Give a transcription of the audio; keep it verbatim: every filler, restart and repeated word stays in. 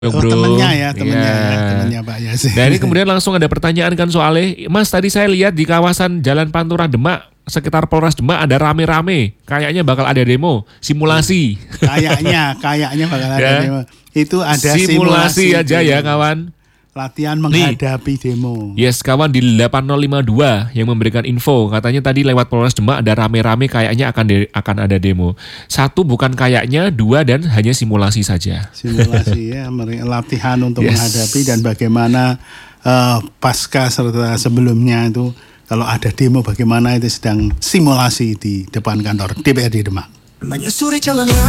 Oh, bro. temennya ya, temennya ya. ya, temennya Pak Yasin. Nah ini kemudian langsung ada pertanyaan kan soalnya, Mas tadi saya lihat di kawasan Jalan Pantura Demak, sekitar Polres Demak ada rame-rame, kayaknya bakal ada demo, simulasi. Kayaknya, kayaknya bakal ada Ya. demo. Itu ada Simulasi, simulasi aja demo. ya kawan. Latihan menghadapi demo. Yes, kawan di delapan nol lima dua yang memberikan info. Katanya tadi lewat Polres Demak ada rame-rame kayaknya akan de- akan ada demo. Satu bukan kayaknya, dua dan hanya simulasi saja. Simulasi ya, mere- latihan untuk Yes. menghadapi dan bagaimana uh, pasca serta sebelumnya itu kalau ada demo bagaimana itu sedang simulasi di depan kantor D P R D Demak. Menyusuri jalan